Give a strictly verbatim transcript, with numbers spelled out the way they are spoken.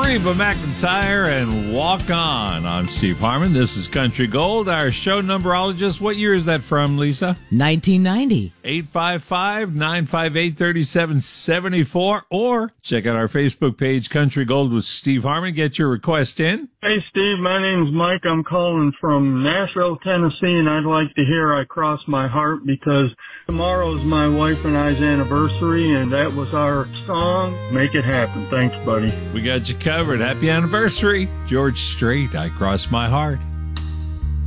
Reba McEntire and Walk On. I'm Steve Harmon. This is Country Gold. Our show numberologist. What year is that from, Lisa? nineteen ninety. eight five five, nine five eight, three seven seven four. Or check out our Facebook page, Country Gold with Steve Harmon. Get your request in. Hey, Steve. My name's Mike. I'm calling from Nashville, Tennessee, and I'd like to hear I Cross My Heart because tomorrow is my wife and I's anniversary, and that was our song. Make it happen. Thanks, buddy. We got you covered. Happy anniversary. George Strait, I Cross My Heart.